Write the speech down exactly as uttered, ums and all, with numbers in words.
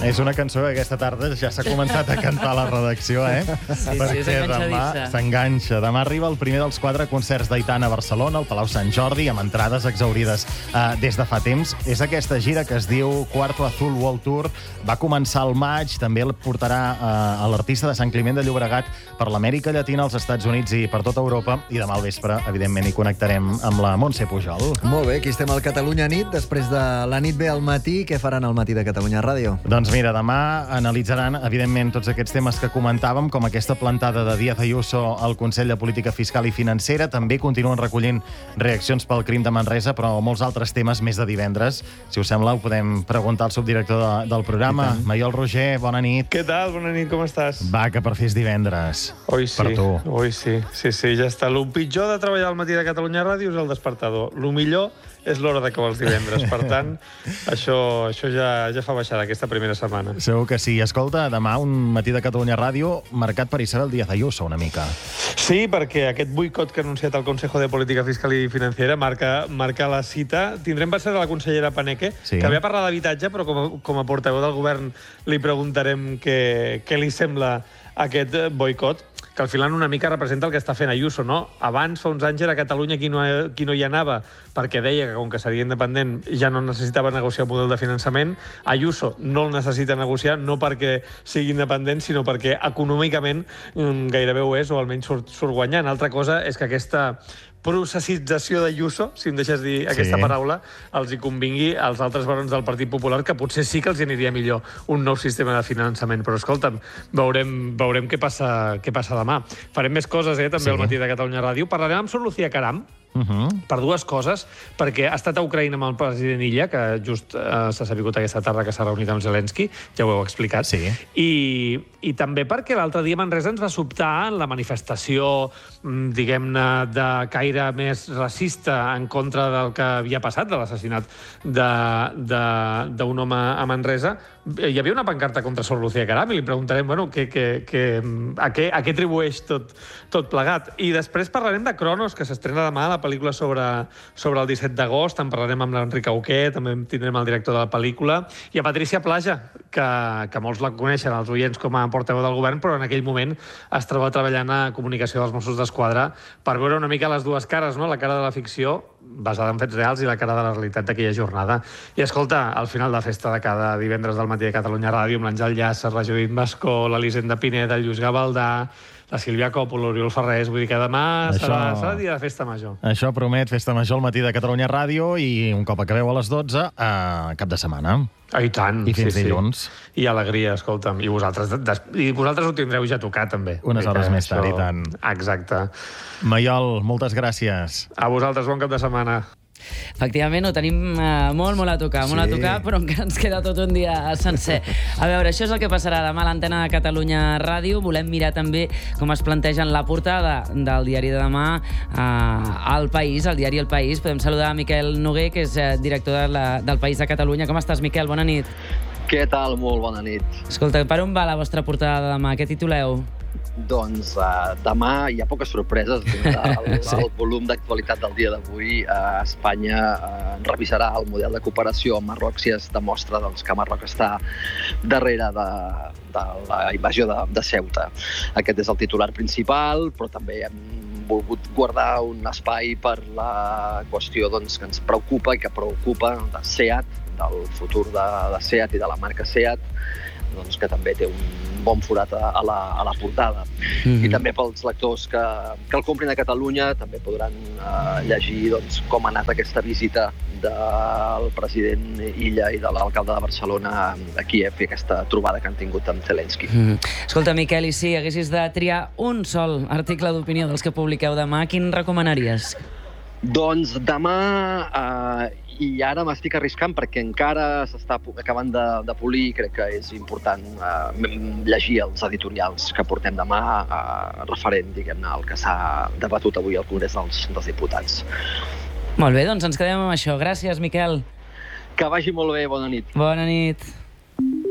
És una cançó que aquesta tarda ja s'ha començat a cantar a la redacció, eh? Sí, Perquè sí, és demà enganxadissa. s'enganxa. Demà arriba el primer dels quatre concerts d'Aitana a Barcelona, al Palau Sant Jordi, amb entrades exaurides eh, des de fa temps. És aquesta gira que es diu Cuarto Azul World Tour. Va començar al maig, també el portarà eh, a l'artista de Sant Climent de Llobregat per l'Amèrica Llatina, als Estats Units i per tota Europa. I demà al vespre, evidentment, hi connectarem amb la Montse Pujol. Molt bé, aquí estem al Catalunya Nit, després de la nit bé al matí. Què faran al matí de Catalunya Ràdio? Doncs mira, demà analitzaran, evidentment, tots aquests temes que comentàvem, com aquesta plantada de Díaz Ayuso al Consell de Política Fiscal i Financera. També continuen recollint reaccions pel crim de Manresa, però molts altres temes més de divendres. Si us sembla, ho podem preguntar al subdirector de, del programa. Maiol Roger, bona nit. Què tal? Bona nit, com estàs? Va, que per fi és divendres. Oi sí, Per tu. oi sí, sí, sí, ja està. Lo pitjor de treballar al matí de Catalunya Ràdio és el despertador. Lo millor és l'hora d'acabar els divendres. Per tant, això, això ja, ja fa baixar aquesta primera setmana. Segur que sí. Escolta, demà un matí de Catalunya Ràdio marcat per Isabel Díaz Ayuso, una mica. Sí, perquè aquest boicot que ha anunciat el Consejo de Política Fiscal i Financiera marca, marca la cita. Tindrem per cert la consellera Paneque, Sí. que ve a parlar d'habitatge, però com a, com a portaveu del govern li preguntarem què, què li sembla aquest boicot, que al final una mica representa el que està fent Ayuso, no? Abans, fa uns anys, era Catalunya qui no, qui no hi anava, perquè deia que, com que seria independent, ja no necessitava negociar el model de finançament. Ayuso no el necessita negociar, no perquè sigui independent, sinó perquè econòmicament gairebé ho és, o almenys surt, surt guanyant. Altra cosa és que aquesta processització d'Ayuso, si em deixes dir aquesta Sí. paraula, els hi convingui als altres barons del Partit Popular, que potser sí que els hi aniria millor un nou sistema de finançament. Però, escolta'm, veurem, veurem què passa, què passa demà. Farem més coses, eh, també, Sí. al matí de Catalunya Ràdio. Parlarem amb Sor Lucía Caram, Uh -huh. per dues coses, perquè ha estat a Ucraïna amb el president Illa, que just eh, s'ha sabut aquesta tarda que s'ha reunit amb Zelensky, ja ho heu explicat, Sí. I, i també perquè l'altre dia Manresa ens va sobtar en la manifestació, mm, diguem-ne, de caire més racista en contra del que havia passat, de l'assassinat d'un home a Manresa. Hi havia una pancarta contra Sor Lucía Caram i li preguntarem, bueno, que, que, que, a, què, a què atribueix tot, tot plegat. I després parlarem de Cronos, que s'estrena demà, la pel·lícula sobre, sobre el disset d'agost. En parlarem amb l'Enric Auqué, també tindrem el director de la pel·lícula, i a Patricia Plaja, que, que molts la coneixen, els oients, com a portaveu del govern, però en aquell moment es troba treballant a comunicació dels Mossos d'Esquadra per veure una mica les dues cares, no? La cara de la ficció, basada en fets reals, i la cara de la realitat d'aquella jornada. I escolta, al final de festa de cada divendres del matí de Catalunya Ràdio, amb l'Àngel Llàcer, la Judit Mascó, l'Elisenda Pineda, el Lluís Gavaldà, la Sílvia Còpol, l'Oriol Ferrés, vull dir que demà Això... serà, serà dia de festa major. Això promet festa major al matí de Catalunya Ràdio i un cop acabeu a les dotze, a cap de setmana. Ah, i tant. I fins sí, dilluns. Sí. I alegria, escolta'm. I vosaltres, des... I vosaltres ho tindreu ja tocat, també. Unes hores més tard, i tant. Exacte. Maiol, moltes gràcies. A vosaltres, bon cap de setmana. Efectivament, ho tenim eh, molt, molt a tocar, molt Sí. a tocar, però encara ens queda tot un dia sencer. A veure, això és el que passarà demà a l'antena de Catalunya Ràdio. Volem mirar també com es plantegen la portada del diari de demà eh, al País, al diari El País. Podem saludar a Miquel Noguer, que és eh, director de la, del País de Catalunya. Com estàs, Miquel? Bona nit. Què tal? Molt bona nit. Escolta, per on va la vostra portada de demà? Què tituleu? Doncs uh, demà hi ha poques sorpreses. El, sí. el volum d'actualitat del dia d'avui, uh, Espanya uh, revisarà el model de cooperació amb Marroc si es demostra doncs, que Marroc està darrere de, de la invasió de, de Ceuta. Aquest és el titular principal, però també hem volgut guardar un espai per la qüestió doncs, que ens preocupa i que preocupa de SEAT, del futur de, de SEAT i de la marca SEAT, doncs, que també té un bon forat a, a, la, a la portada. Mm-hmm. I també pels lectors que, que el comprin a Catalunya també podran uh, llegir doncs, com ha anat aquesta visita del president Illa i de l'alcalde de Barcelona a Kíev i aquesta trobada que han tingut amb Zelensky. Mm. Escolta, Miquel, i si haguessis de triar un sol article d'opinió dels que publiqueu demà, quin recomanaries? Doncs demà, eh, i ara m'estic arriscant perquè encara s'està acabant de, de polir, crec que és important eh, llegir els editorials que portem demà eh, referent, diguem-ne, al que s'ha debatut avui al Congrés dels, dels Diputats. Molt bé, doncs ens quedem amb això. Gràcies, Miquel. Que vagi molt bé, bona nit. Bona nit.